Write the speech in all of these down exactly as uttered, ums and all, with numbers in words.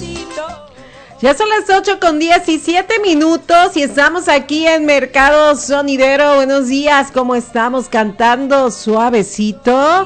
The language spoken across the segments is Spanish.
Ya son las ocho con diecisiete minutos y estamos aquí en Mercado Sonidero. Buenos días, ¿cómo estamos? Cantando suavecito.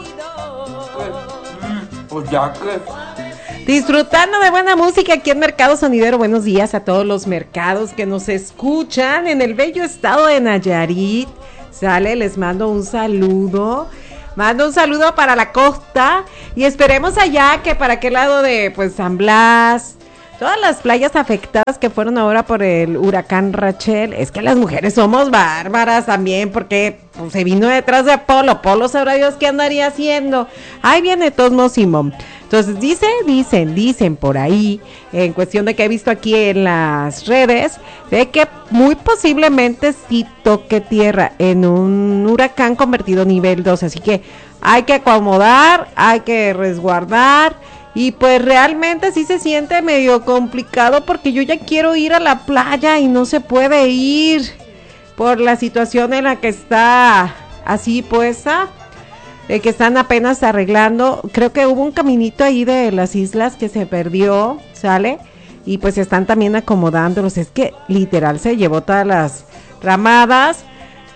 Pues ya que... Disfrutando de buena música aquí en Mercado Sonidero. Buenos días a todos los mercados que nos escuchan en el bello estado de Nayarit. Sale, les mando un saludo. Mando un saludo para la costa y esperemos allá que para aquel lado de pues San Blas, todas las playas afectadas que fueron ahora por el huracán Rachel. Es que las mujeres somos bárbaras también, porque pues, se vino detrás de Polo. Polo sabrá Dios qué andaría haciendo. Ahí viene Tosmo Simón. Entonces dice, dicen, dicen por ahí, en cuestión de que he visto aquí en las redes, de que muy posiblemente sí toque tierra en un huracán convertido a nivel dos. Así que hay que acomodar, hay que resguardar. Y pues realmente sí se siente medio complicado porque yo ya quiero ir a la playa y no se puede ir por la situación en la que está así puesta, de que están apenas arreglando. Creo que hubo un caminito ahí de las islas que se perdió, ¿sale? Y pues están también acomodándolos. Es que literal se llevó todas las ramadas.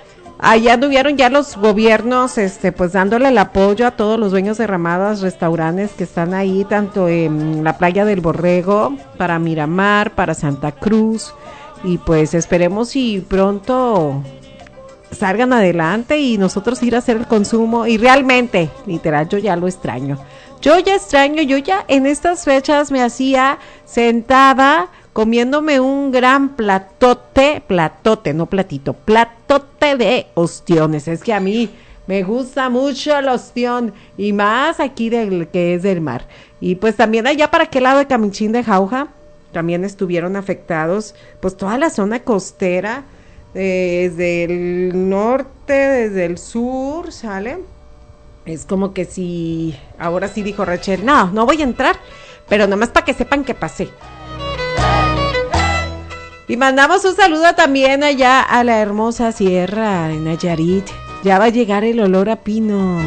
Allá anduvieron ya los gobiernos, este, pues dándole el apoyo a todos los dueños de ramadas, restaurantes que están ahí, tanto en la playa del Borrego, para Miramar, para Santa Cruz, y pues esperemos y pronto salgan adelante y nosotros ir a hacer el consumo. Y realmente, literal, yo ya lo extraño. Yo ya extraño, yo ya en estas fechas me hacía sentada comiéndome un gran platote, platote, no platito, platote de ostiones. Es que a mí me gusta mucho el ostión y más aquí del que es del mar. Y pues también allá para aquel lado de Camichín de Jauja también estuvieron afectados, pues toda la zona costera, eh, desde el norte, desde el sur, ¿sale? Es como que si, ahora sí dijo Rachel, no, no voy a entrar, pero nomás para que sepan que pasé. Y mandamos un saludo también allá a la hermosa sierra de Nayarit. Ya va a llegar el olor a pino.